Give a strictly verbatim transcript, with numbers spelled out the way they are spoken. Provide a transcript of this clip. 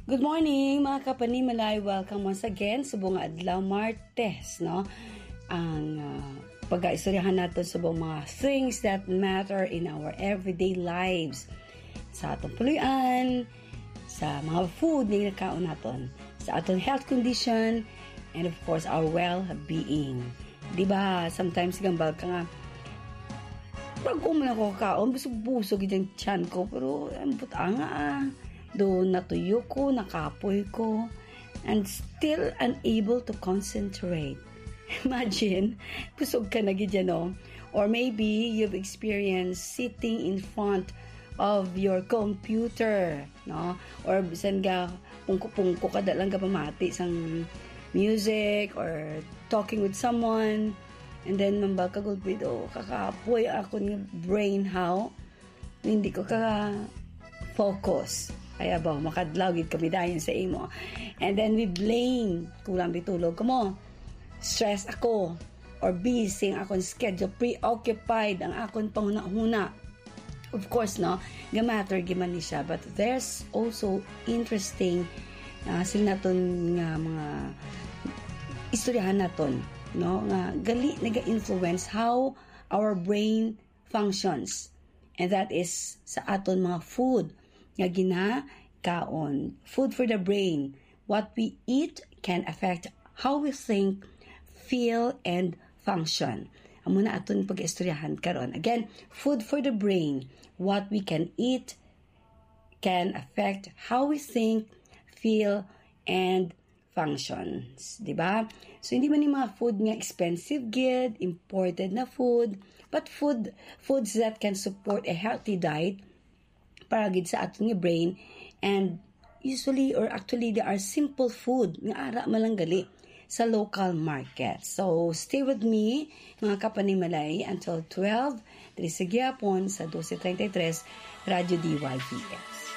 Good morning mga kapanimalay, welcome once again sa buong adlaw Martes, no? Ang uh, pag-aistoryahan natin sa buong mga things that matter in our everyday lives. Sa atong puluyan, sa mga food na nakaon natin, sa atong health condition, and of course our well-being. Diba, sometimes gambal ka nga, pag umana ko kaon, busog-busog yung tiyan ko, pero ang buta nga ah. Doon natuyo ko, nakapoy ko, and still unable to concentrate. Imagine, busog ka na gidyan, no? Or maybe you've experienced sitting in front of your computer, no? Or bisan ka, pungko-pungko ka dalang ka pamati sang music or talking with someone, and then mambal ka gulpid, oh, kakapoy ako ng brain how, hindi ko ka focus. Ay abaw, makadlawgid kami dayon sa imo. And then we blame, kulang bitulog ko mo. Stress ako, or busy ang akong schedule, preoccupied ang akong panghuna-huna. Of course, no, gamatter giman ni siya, but there's also interesting uh, sila naton nga mga istoryahan naton, no, nga gali naga-influence how our brain functions. And that is sa aton mga food nga ginakaon. Food for the brain. What we eat can affect how we think, feel, and function. Amo na aton pag-istoryahan karon. Again, food for the brain. What we can eat can affect how we think, feel, and functions. Diba? So, hindi man yung mga food nga expensive gid, imported na food, but food foods that can support a healthy diet para gid sa aton nga brain, and usually or actually there are simple food nga ara malanggali sa local market. So stay with me mga kapanimalay until twelve diri sa gyapon sa twelve thirty-three Radyo D Y P S.